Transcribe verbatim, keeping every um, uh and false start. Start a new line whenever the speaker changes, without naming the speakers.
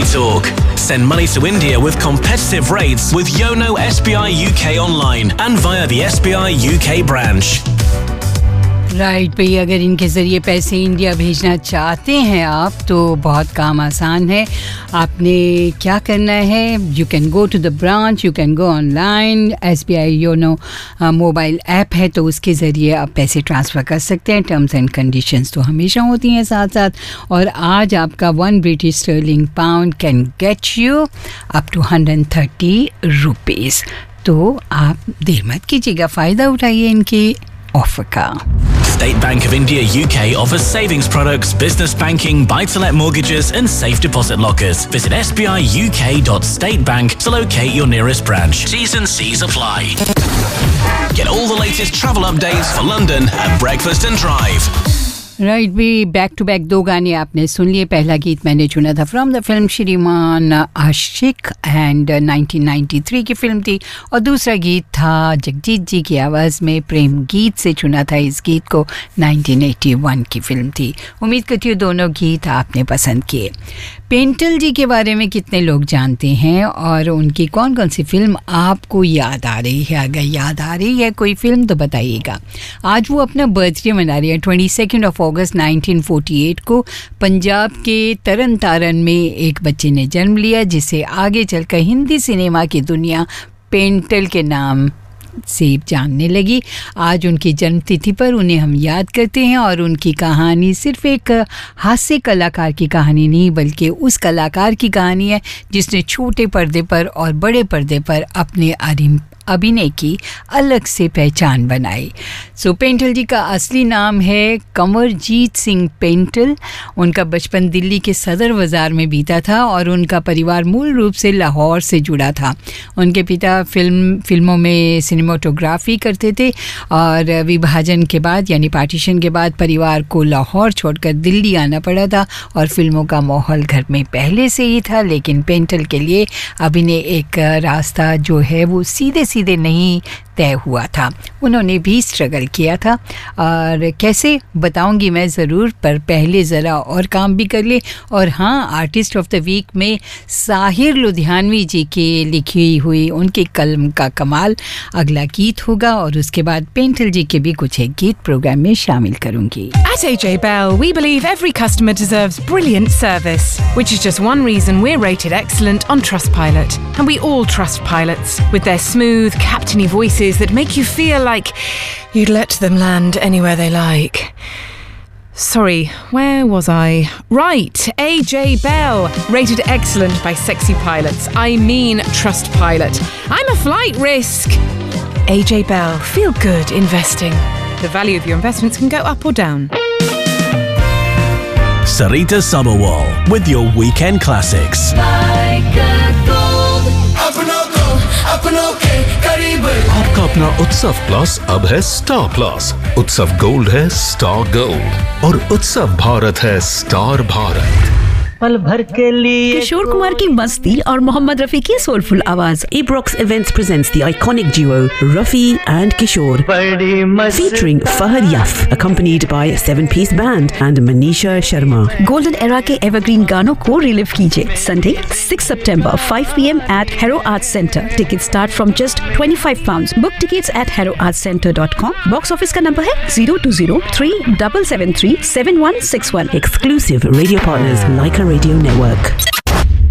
Talk. Send money to India with competitive rates with Yono S B I U K online and via the S B I U K branch.
Right भाई, अगर इनके ज़रिए पैसे India भेजना चाहते हैं आप तो बहुत काम आसान है. आपने क्या करना है, you can go to the branch, you can go online. S B I YONO mobile app है तो उसके ज़रिए आप पैसे ट्रांसफ़र कर सकते हैं. टर्म्स एंड कंडीशंस तो हमेशा होती हैं साथ साथ. और आज आपका one British sterling pound can get you up two hundred thirty rupees. तो आप देर मत कीजिएगा, फ़ायदा उठाइए इनके ऑफर का.
State Bank of India U K offers savings products, business banking, buy-to-let mortgages and safe deposit lockers. Visit s b i u k dot state bank to locate your nearest branch. T's and C's apply. Get all the latest travel updates for London at Breakfast and Drive.
Right भी, back to back दो गाने आपने सुन लिए. पहला गीत मैंने चुना था फ्रॉम द फिल्म श्रीमान आशिक एंड नाइनटीन नाइंटी थ्री की फिल्म थी, और दूसरा गीत था जगजीत जी की आवाज़ में प्रेम गीत से चुना था. इस गीत को नाइनटीन एटी वन की फिल्म थी. उम्मीद करती हूँ दोनों गीत आपने पसंद किए. पेंटल जी के बारे में कितने लोग जानते हैं और उनकी कौन कौन सी फिल्म आपको याद आ रही है? अगर याद आ रही है कोई फिल्म तो बताइएगा. आज वो अपना बर्थडे मना रही है. Twenty second of August nineteen forty eight को पंजाब के तरन तारन में एक बच्चे ने जन्म लिया, जिसे आगे चलकर हिंदी सिनेमा की दुनिया पेंटल के नाम से जानने लगी. आज उनकी जन्मतिथि पर उन्हें हम याद करते हैं, और उनकी कहानी सिर्फ एक हास्य कलाकार की कहानी नहीं बल्कि उस कलाकार की कहानी है जिसने छोटे पर्दे पर और बड़े पर्दे पर अपने अरिम अभिनय की अलग से पहचान बनाई. सो पेंटल जी का असली नाम है कंवरजीत सिंह पेंटल. उनका बचपन दिल्ली के सदर बाज़ार में बीता था और उनका परिवार मूल रूप से लाहौर से जुड़ा था. उनके पिता फिल्म फिल्मों में सिनेमाटोग्राफी करते थे, और विभाजन के बाद यानी पार्टीशन के बाद परिवार को लाहौर छोड़कर दिल्ली आना पड़ा था. और फिल्मों का माहौल घर में पहले से ही था, लेकिन पेंटल के लिए अभिनय एक रास्ता जो है वो सीधे सीधे नहीं तय हुआ था. उन्होंने भी स्ट्रगल किया था, और कैसे बताऊंगी मैं ज़रूर, पर पहले ज़रा और काम भी कर ले. और हाँ, आर्टिस्ट ऑफ द वीक में साहिर लुधियानवी जी की लिखी हुई उनके कलम का कमाल अगला गीत होगा, और उसके बाद पेंटल जी के भी कुछ एक गीत प्रोग्राम में शामिल करूंगी.
At A J Bell, we believe every customer deserves brilliant service, which is just one reason we're rated excellent on Trustpilot. And we all trust pilots with their smooth, captainy voices that make you feel like you'd let them land anywhere they like. Sorry, where was I? Right, A J Bell, rated excellent by sexy pilots. I mean Trustpilot. I'm a flight risk. A J Bell, feel good investing. The value of your investments can go up or down.
Sarita Sabharwal with your weekend classics.
Like a gold. अपनों को अपनों के करीब.
आपका अपना उत्सव plus अब है स्टार प्लस. उत्सव गोल्ड है स्टार गोल्ड, और उत्सव भारत है स्टार भारत.
पल भर के लिए
किशोर कुमार की मस्ती और मोहम्मद रफी की सोलफुल आवाज. Ebrox Events presents the iconic duo Rafi and Kishore, featuring Fahad Yaf, accompanied by a seven-piece band and Manisha Sharma. Golden era के evergreen गानों को relive कीजिए. Sunday, sixth September, five p m at Harrow Arts Centre. Tickets start from just twenty-five pounds. Book tickets at harrow arts centre dot com. Box office का number है zero two zero three seven seven three seven one six one. Exclusive radio partners like a Radio Network.